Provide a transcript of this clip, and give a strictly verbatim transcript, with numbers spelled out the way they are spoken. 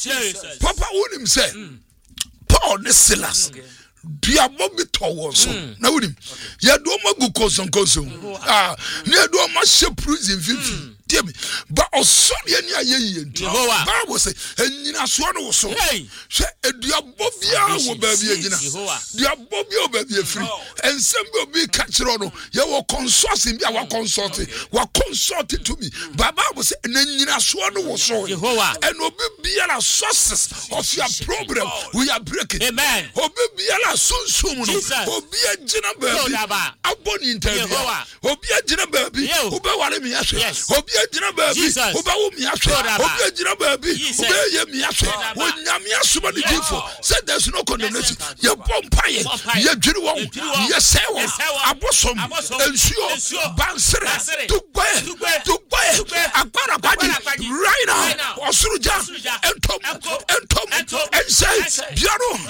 Jesus. Papa unim say Paul ne Silas. Diabo bi to won so. Na unim. Ye do magu konson konson. Ah, ne do ma she prison fifi. But also any aye Bible say enyina so no so hwe eduabobia wo baby enyina duabobia baby efiri ensem bi obi ka kire no ye wo consulting bi a wa consult wa consult to me Bible say enyina so no wo so and obi biara sources of your problem we are breaking amen obi biara sunsum no obi agina baby aboni interview obi agina baby obi wale me ahwe obi agina baby oba wo mi ahwe obi agina baby obi ye mi ahwe wonyame asoma de gifo said there's no condemnation ye bompaye ye dwiri won ye sewo abosom ensuo bansere tugbe tugbe agbara kwadi right now osuruja entom entom ensay biaro